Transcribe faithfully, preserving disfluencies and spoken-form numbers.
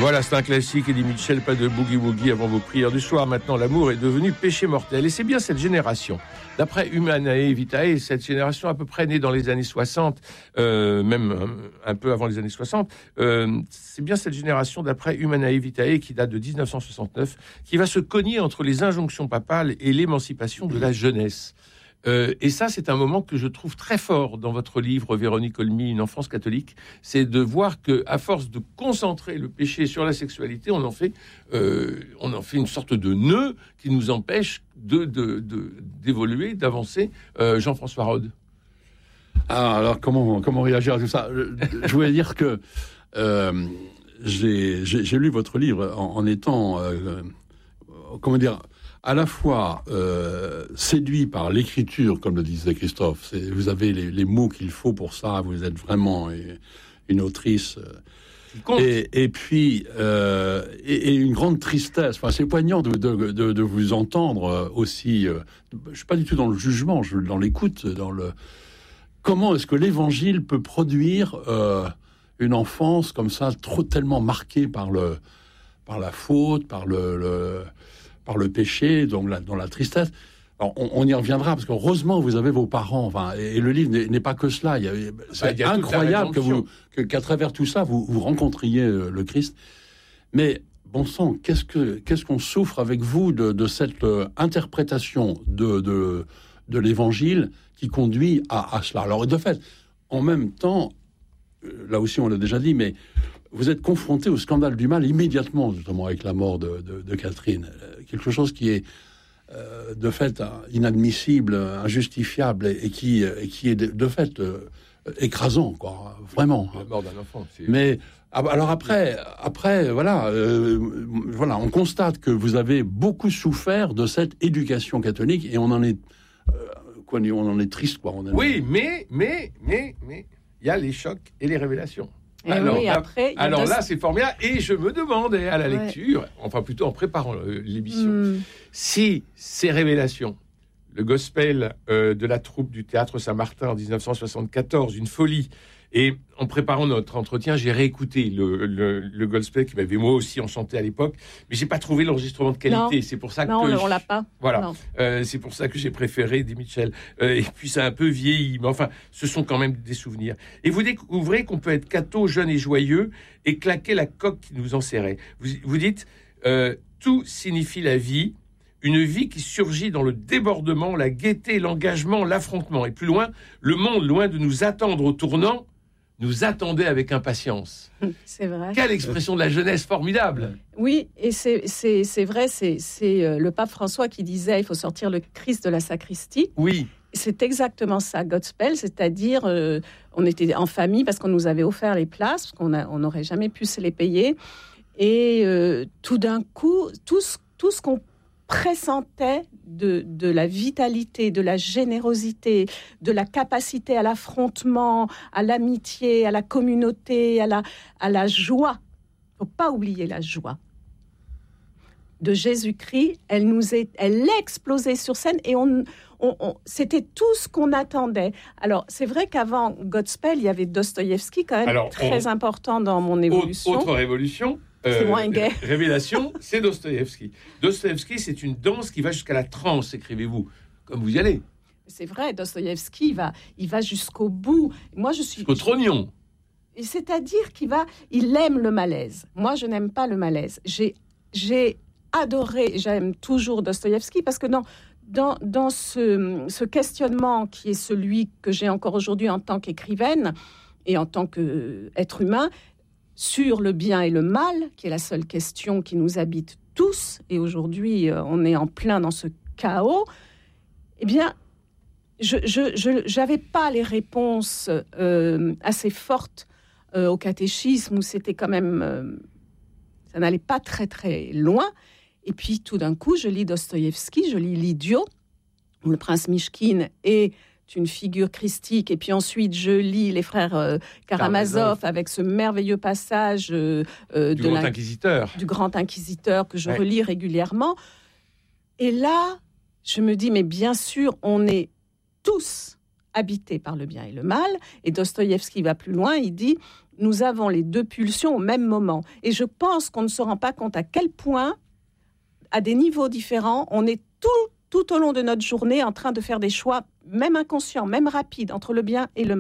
Voilà, c'est un classique, Eddie Mitchell, pas de boogie-woogie avant vos prières du soir. Maintenant, l'amour est devenu péché mortel. Et c'est bien cette génération, d'après Humanae Vitae, cette génération à peu près née dans les années soixante, euh, même un peu avant les années soixante, euh, c'est bien cette génération, d'après Humanae Vitae, qui date de dix-neuf cent soixante-neuf, qui va se cogner entre les injonctions papales et l'émancipation de la jeunesse. Euh, et ça, c'est un moment que je trouve très fort dans votre livre, Véronique Olmy, Une enfance catholique. C'est de voir que, à force de concentrer le péché sur la sexualité, on en fait, euh, on en fait une sorte de nœud qui nous empêche de, de, de, d'évoluer, d'avancer. Euh, Jean-François Rode. Ah, alors, comment, comment réagir à tout ça ? Je, je voulais dire que euh, j'ai, j'ai, j'ai lu votre livre en, en étant, euh, comment dire, à la fois euh, séduit par l'écriture, comme le disait Christophe. C'est, vous avez les, les mots qu'il faut pour ça. Vous êtes vraiment une autrice. Et, et puis, euh, et, et une grande tristesse. Enfin, c'est poignant de, de, de, de vous entendre aussi. Euh, je ne suis pas du tout dans le jugement, je suis dans l'écoute. Dans le... Comment est-ce que l'Évangile peut produire euh, une enfance comme ça, trop, tellement marquée par, le, par la faute, par le... le par le péché, donc la, dans la tristesse. Alors, on, on y reviendra, parce qu'heureusement, vous avez vos parents, enfin, et, et le livre n'est, n'est pas que cela. Il y a, c'est bah, il y a incroyable que vous, que, qu'à travers tout ça, vous, vous rencontriez le Christ. Mais, bon sang, qu'est-ce, que, qu'est-ce qu'on souffre avec vous de, de cette euh, interprétation de, de, de l'Évangile qui conduit à, à cela. Alors, de fait, en même temps, là aussi, on l'a déjà dit, mais vous êtes confronté au scandale du mal immédiatement, justement, avec la mort de, de, de Catherine. Quelque chose qui est, euh, de fait, inadmissible, injustifiable, et, et, qui, et qui est, de, de fait, euh, écrasant, quoi, vraiment. La mort d'un enfant. C'est... Mais, alors après, après voilà, euh, voilà, on constate que vous avez beaucoup souffert de cette éducation catholique, et on en est, euh, quoi, on en est triste, quoi. On en oui, est... mais, mais, mais, mais, il y a les chocs et les révélations. Et alors oui, là, après, alors deux... là, c'est formidable. Et je me demandais à la ouais. lecture, enfin plutôt en préparant l'émission, mm. si ces révélations, le gospel euh, de la troupe du Théâtre Saint-Martin en dix-neuf cent soixante-quatorze, une folie. Et en préparant notre entretien, j'ai réécouté le, le, le gospel qui m'avait moi aussi enchanté à l'époque, mais j'ai pas trouvé l'enregistrement de qualité. Non. C'est pour ça non, que on je... l'a pas. Voilà, euh, c'est pour ça que j'ai préféré Eddie Mitchell. Euh, et puis ça a un peu vieilli, mais enfin, ce sont quand même des souvenirs. Et vous découvrez qu'on peut être catho, jeune et joyeux, et claquer la coque qui nous enserrait. Vous, vous dites, euh, tout signifie la vie. Une vie qui surgit dans le débordement, la gaieté, l'engagement, l'affrontement. Et plus loin, le monde, loin de nous attendre au tournant, nous attendait avec impatience. C'est vrai. Quelle expression de la jeunesse formidable. Oui, et c'est, c'est, c'est vrai, c'est, c'est euh, le pape François qui disait il faut sortir le Christ de la sacristie. Oui. C'est exactement ça, Godspell, c'est-à-dire euh, on était en famille parce qu'on nous avait offert les places, parce qu'on a, on n'aurait jamais pu se les payer. Et euh, tout d'un coup, tout ce, tout ce qu'on pressentait de, de la vitalité, de la générosité, de la capacité à l'affrontement, à l'amitié, à la communauté, à la, à la joie. Il ne faut pas oublier la joie de Jésus-Christ. Elle nous est, elle explosait sur scène et on, on, on, c'était tout ce qu'on attendait. Alors, c'est vrai qu'avant Godspell, il y avait Dostoïevski quand même. Alors, très on... important dans mon évolution. Autre révolution. Euh, c'est moins gai. Révélation, c'est Dostoïevski. Dostoïevski, c'est une danse qui va jusqu'à la transe, écrivez-vous, comme vous y allez. C'est vrai, Dostoïevski, il va, il va jusqu'au bout. Moi, je suis... Jusqu'au trognon. Et c'est-à-dire qu'il va, il aime le malaise. Moi, je n'aime pas le malaise. J'ai, j'ai adoré, j'aime toujours Dostoïevski, parce que dans, dans, dans ce, ce questionnement qui est celui que j'ai encore aujourd'hui en tant qu'écrivaine et en tant qu'être humain, sur le bien et le mal, qui est la seule question qui nous habite tous, et aujourd'hui euh, on est en plein dans ce chaos, eh bien, je je j'avais pas les réponses euh, assez fortes euh, au catéchisme, où c'était quand même, euh, ça n'allait pas très très loin, et puis tout d'un coup, je lis Dostoïevski, je lis L'Idiot, où le prince Mychkine est une figure christique, et puis ensuite je lis les frères euh, Karamazov, Karamazov avec ce merveilleux passage euh, euh, du, de grand inquisiteur. du grand inquisiteur que je ouais. relis régulièrement. Et là, je me dis, mais bien sûr, on est tous habité par le bien et le mal. Et Dostoïevski va plus loin, il dit « Nous avons les deux pulsions au même moment ». Et je pense qu'on ne se rend pas compte à quel point, à des niveaux différents, on est tout, tout au long de notre journée en train de faire des choix, même inconscients, même rapides, entre le bien et le mal.